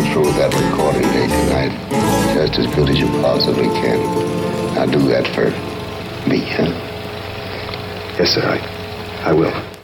through that recording day tonight just as good as you possibly can. Now do that for me, huh? Yes, sir, I will.